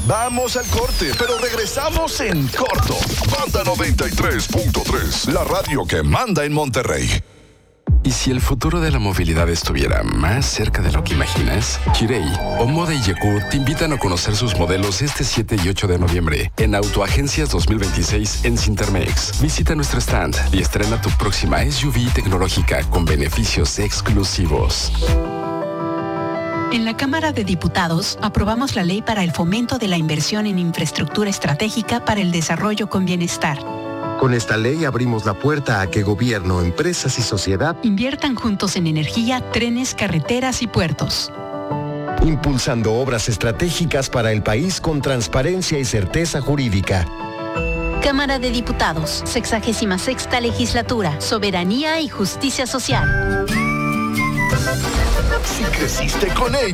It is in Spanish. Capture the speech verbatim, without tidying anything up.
Vamos al corte, pero regresamos en corto. Banda noventa y tres punto tres, la radio que manda en Monterrey. ¿Y si el futuro de la movilidad estuviera más cerca de lo que imaginas? Kirei o Moda y Yeku te invitan a conocer sus modelos este siete y ocho de noviembre en Autoagencias dos mil veintiséis en Cintermex. Visita nuestro stand y estrena tu próxima S U V tecnológica con beneficios exclusivos. En la Cámara de Diputados aprobamos la ley para el fomento de la inversión en infraestructura estratégica para el desarrollo con bienestar. Con esta ley abrimos la puerta a que gobierno, empresas y sociedad inviertan juntos en energía, trenes, carreteras y puertos. Impulsando obras estratégicas para el país con transparencia y certeza jurídica. Cámara de Diputados, sexagésima sexta legislatura, soberanía y justicia social. Si creciste con él.